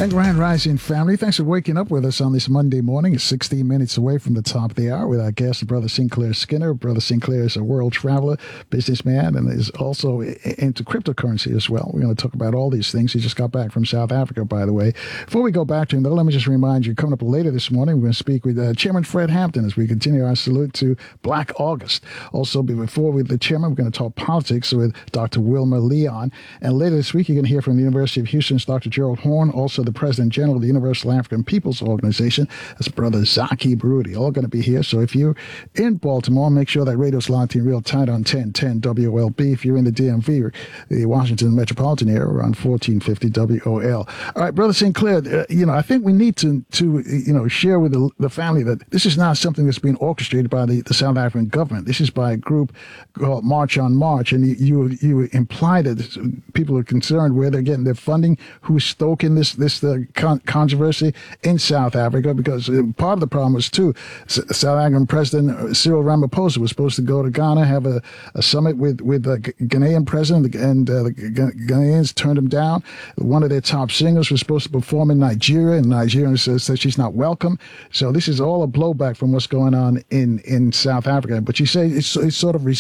And Grand Rising family, thanks for waking up with us on this Monday morning. It's 16 minutes away from the top of the hour with our guest, Brother Sinclair Skinner. Brother Sinclair is a world traveler, businessman, and is also into cryptocurrency as well. We're going to talk about all these things. He just got back from South Africa, by the way. Before we go back to him, though, let me just remind you, coming up later this morning, we're going to speak with Chairman Fred Hampton as we continue our salute to Black August. Also, before with the chairman, we're going to talk politics with Dr. Wilmer Leon. And later this week, you're going to hear from the University of Houston's Dr. Gerald Horne, also the President General of the Universal African Peoples Organization. That's Brother Zaki Baruti, all going to be here. So if you're in Baltimore, make sure that radio's locked in real tight on 1010 WOLB. If you're in the DMV, the Washington metropolitan area, we're on 1450 WOL. All right, Brother Sinclair, I think we need to share with the family that this is not something that's being orchestrated by the South African government. This is by a group called March on March, and you imply that people are concerned where they're getting their funding, who's stoking this controversy in South Africa, because part of the problem was, too, South African President Cyril Ramaphosa was supposed to go to Ghana, have a summit with the Ghanaian president, and the Ghanaians turned him down. One of their top singers was supposed to perform in Nigeria, and Nigeria says that she's not welcome. So this is all a blowback from what's going on in South Africa. But you say it's sort of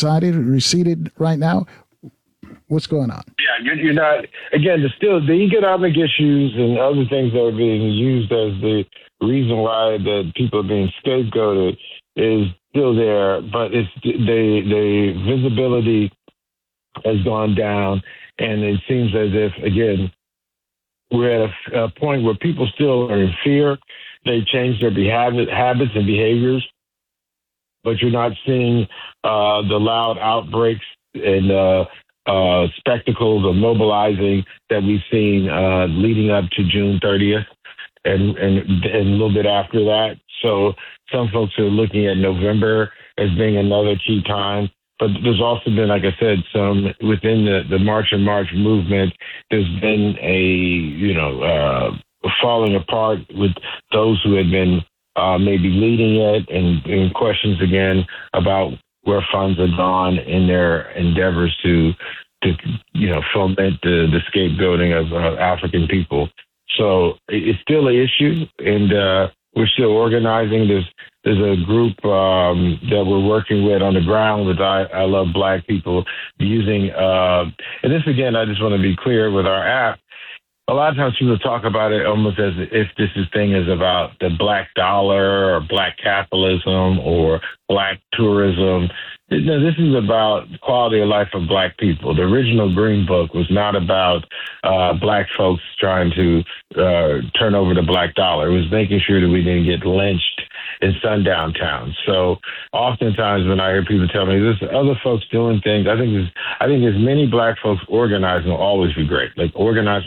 receded right now. What's going on? Yeah, you're not, again, the economic issues and other things that are being used as the reason why the people are being scapegoated is still there, but it's the visibility has gone down, and it seems as if, again, we're at a point where people still are in fear. They change their habits and behaviors, but you're not seeing the loud outbreaks and spectacles of mobilizing that we've seen leading up to June 30th and a little bit after that. So some folks are looking at November as being another key time. But there's also been, like I said, some within the March and March movement, there's been a falling apart with those who had been maybe leading it, and questions again about where funds have gone in their endeavors to foment the scapegoating of African people. So it's still an issue, and we're still organizing. There's a group that we're working with on the ground with I Love Black People using, and this again, I just want to be clear with our app. A lot of times people talk about it almost as if thing is about the black dollar or black capitalism or black tourism. No, this is about the quality of life of Black people. The original Green Book was not about Black folks trying to turn over the black dollar. It was making sure that we didn't get lynched in sundown towns. So oftentimes when I hear people tell me there's other folks doing things, I think as many Black folks organizing will always be great. Like organize.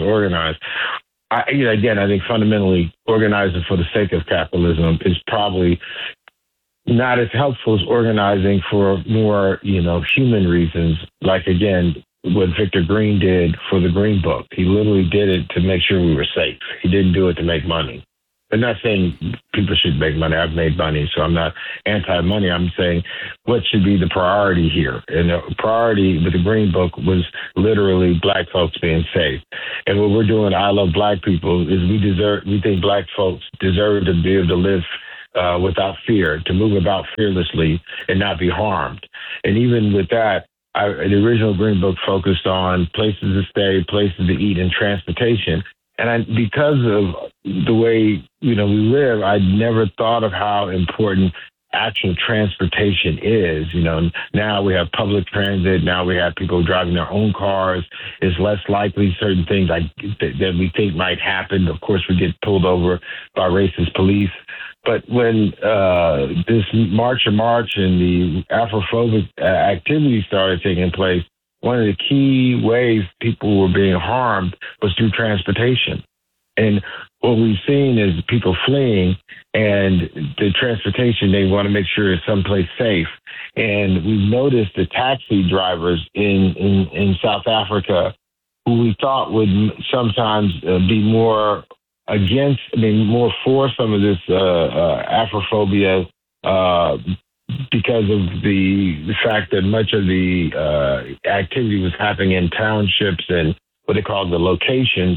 I think fundamentally organizing for the sake of capitalism is probably not as helpful as organizing for more, human reasons. Like, again, what Victor Green did for the Green Book. He literally did it to make sure we were safe. He didn't do it to make money. I'm not saying people should make money. I've made money, so I'm not anti-money. I'm saying what should be the priority here. And the priority with the Green Book was literally Black folks being safe. And what we're doing, I Love Black People, is we think Black folks deserve to be able to live without fear, to move about fearlessly and not be harmed. And even with that, the original Green Book focused on places to stay, places to eat, and transportation. And because of the way, we live, I never thought of how important actual transportation is. Now we have public transit. Now we have people driving their own cars. It's less likely certain things that we think might happen. Of course, we get pulled over by racist police. But when this March and the Afrophobic activity started taking place, one of the key ways people were being harmed was through transportation. And what we've seen is people fleeing, and the transportation, they want to make sure it's someplace safe. And we've noticed the taxi drivers in South Africa, who we thought would sometimes be more more for some of this Afrophobia because of the fact that much of the activity was happening in townships and what they call the locations.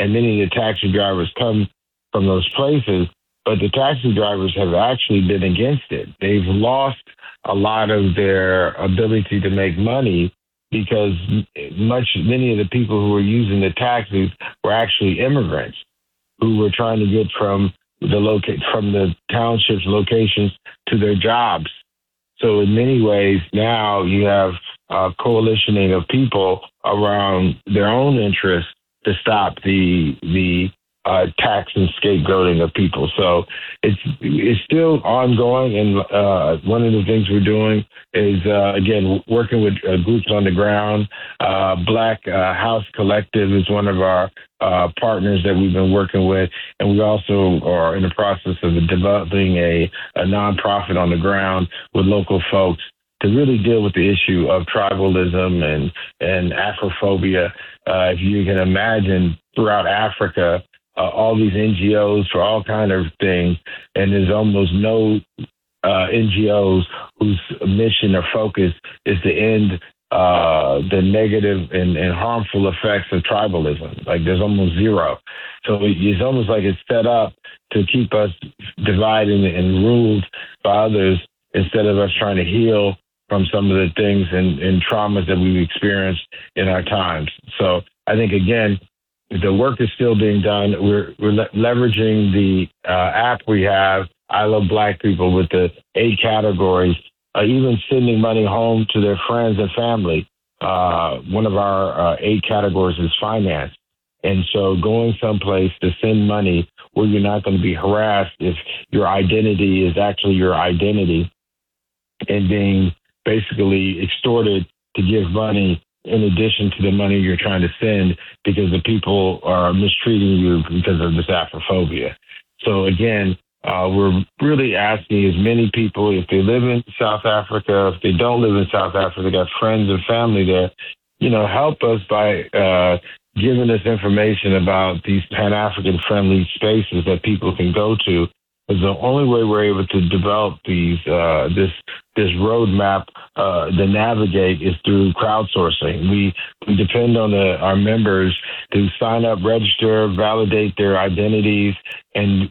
and many of the taxi drivers come from those places. But the taxi drivers have actually been against it. They've lost a lot of their ability to make money because many of the people who were using the taxis were actually immigrants who were trying to get from the townships locations to their jobs. So in many ways, now you have a coalitioning of people around their own interests to stop the tax and scapegoating of people. So it's still ongoing. And one of the things we're doing is, again, working with groups on the ground. Black House Collective is one of our partners that we've been working with. And we also are in the process of developing a nonprofit on the ground with local folks to really deal with the issue of tribalism and Afrophobia. If you can imagine, throughout Africa, all these NGOs for all kind of things, and there's almost no NGOs whose mission or focus is to end the negative and harmful effects of tribalism. Like there's almost zero. So it's almost like it's set up to keep us divided and ruled by others instead of us trying to heal from some of the things and traumas that we've experienced in our times. So I think, again, the work is still being done. We're leveraging the app we have, I Love Black People, with the 8 categories, even sending money home to their friends and family. One of our 8 categories is finance. And so going someplace to send money where you're not going to be harassed if your identity is actually your identity and being basically extorted to give money in addition to the money you're trying to send because the people are mistreating you because of this Afrophobia. So again, we're really asking as many people, if they live in South Africa, if they don't live in South Africa, got friends and family there, help us by giving us information about these Pan-African friendly spaces that people can go to. Because the only way we're able to develop this roadmap to navigate is through crowdsourcing. We depend on our members to sign up, register, validate their identities, and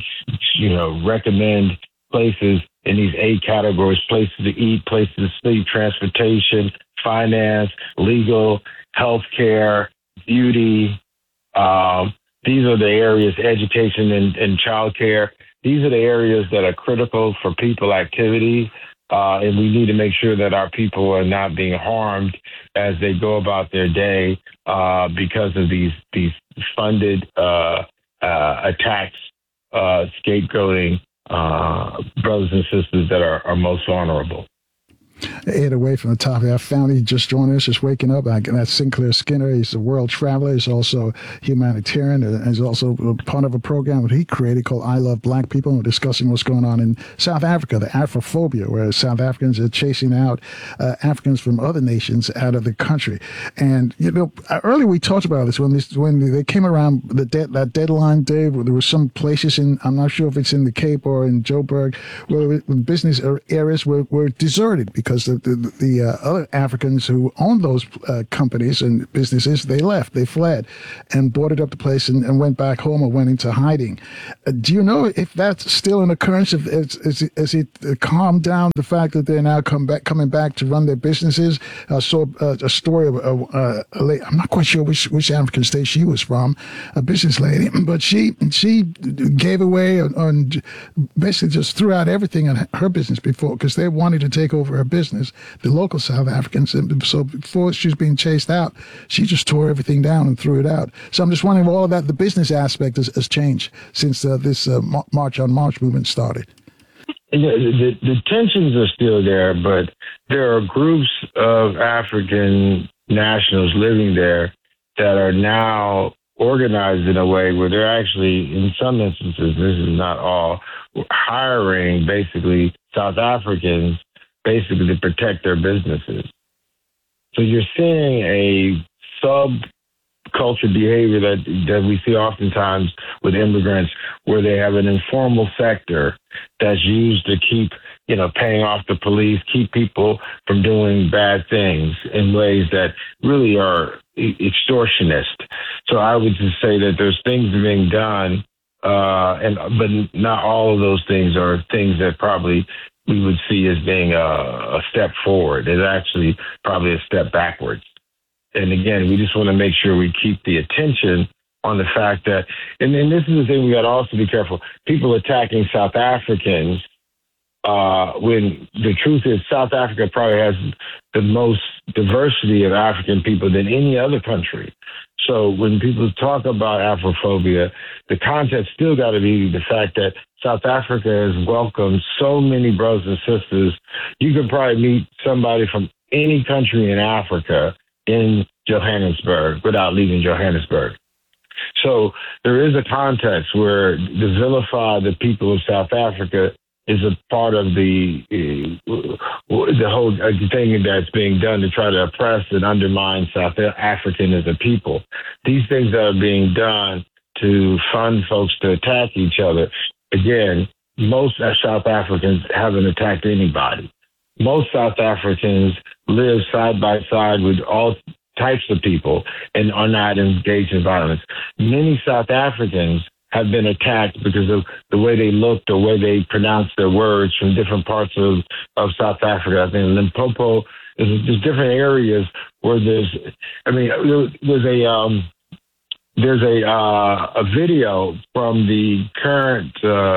recommend places in these 8 categories: places to eat, places to sleep, transportation, finance, legal, healthcare, beauty. These are the areas, education and childcare. These are the areas that are critical for people activity, and we need to make sure that our people are not being harmed as they go about their day because of these funded attacks, scapegoating brothers and sisters that are most vulnerable. 8 away from the top of our family just joined us, just waking up. That's Sinclair Skinner. He's a world traveler. He's also humanitarian. And he's also part of a program that he created called I Love Black People. And we're discussing what's going on in South Africa, the Afrophobia, where South Africans are chasing out Africans from other nations out of the country. And, earlier we talked about this when they came around that deadline day, where there were some places I'm not sure if it's in the Cape or in Joburg, where business areas were deserted because the other Africans who owned those companies and businesses, they fled and boarded up the place and went back home or went into hiding. Do you know if that's still an occurrence? Is it calmed down the fact that they're now coming back to run their businesses? I saw a story of a lady, I'm not quite sure which African state she was from, a business lady, but she gave away and basically just threw out everything in her business because they wanted to take over her business, the local South Africans. And so before she was being chased out, she just tore everything down and threw it out. So I'm just wondering if all of that, the business aspect has changed since this March on March movement started. The tensions are still there, but there are groups of African nationals living there that are now organized in a way where they're actually, in some instances, this is not all, hiring basically South Africans basically to protect their businesses. So you're seeing a culture behavior that we see oftentimes with immigrants, where they have an informal sector that's used to keep, paying off the police, keep people from doing bad things in ways that really are extortionist. So I would just say that there's things being done, but not all of those things are things that probably we would see as being a step forward. It's actually probably a step backwards. And again, we just want to make sure we keep the attention on the fact that, and this is the thing we got to also be careful, people attacking South Africans, when the truth is South Africa probably has the most diversity of African people than any other country. So when people talk about Afrophobia, the context still got to be the fact that South Africa has welcomed so many brothers and sisters. You could probably meet somebody from any country in Africa in Johannesburg without leaving Johannesburg. So there is a context where to vilify the people of South Africa is a part of the whole thing that's being done to try to oppress and undermine South African as a people. These things that are being done to fund folks to attack each other. Again, most South Africans haven't attacked anybody. Most South Africans live side by side with all types of people and are not engaged in violence. Many South Africans have been attacked because of the way they look, the way they pronounce their words from different parts of South Africa. I think Limpopo, there's different areas where there's a video from the current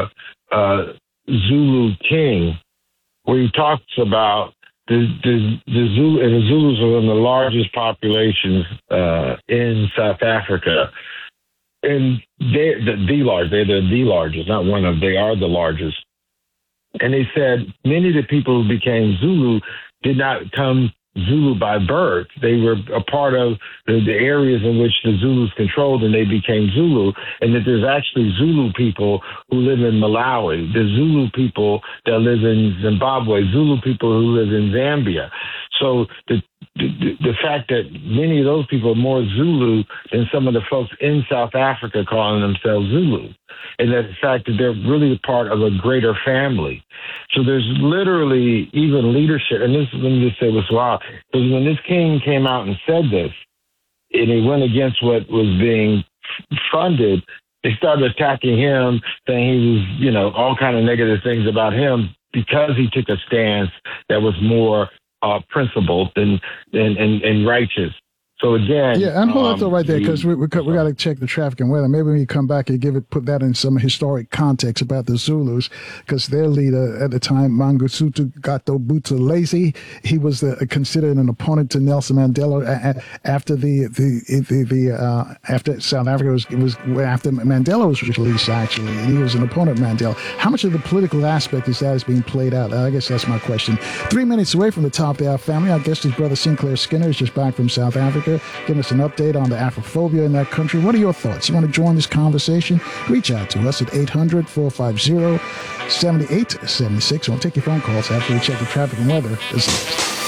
Zulu king where he talks about the Zulu, and the Zulus are one of the largest populations in South Africa. And they're the largest, not one of, they are the largest. And they said many of the people who became Zulu did not come Zulu by birth. They were a part of the areas in which the Zulus controlled, and they became Zulu. And that there's actually Zulu people who live in Malawi, the Zulu people that live in Zimbabwe, Zulu people who live in Zambia. So the fact that many of those people are more Zulu than some of the folks in South Africa calling themselves Zulu, and that the fact that they're really part of a greater family. So there's literally even leadership, and this, let me just say this, wow, because when this king came out and said this, and he went against what was being funded, they started attacking him, saying he was, all kind of negative things about him because he took a stance that was more principled and righteous. So again, yeah, and hold on right there, because we got to check the traffic and weather. Maybe when you come back and put that in some historic context about the Zulus, because their leader at the time, Mangosuthu Buthelezi, he was considered an opponent to Nelson Mandela after after South Africa after Mandela was released. Actually, he was an opponent of Mandela. How much of the political aspect is being played out? I guess that's my question. 3 minutes away from the top of the hour, family. Our guest is Brother Sinclair Skinner. Is just back from South Africa. Give us an update on the Afrophobia in that country. What are your thoughts? You want to join this conversation? Reach out to us at 800-450-7876. We'll take your phone calls after we check the traffic and weather.